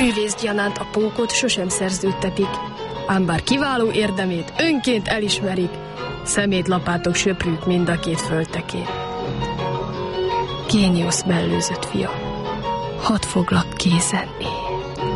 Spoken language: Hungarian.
Művészgyanánt a pókot sosem szerződtetik, ám bár kiváló érdemét önként elismerik, szemétlapátok söprűk mind a két föltekén. Géniusz mellőzött fia, hadd foglak kézen én.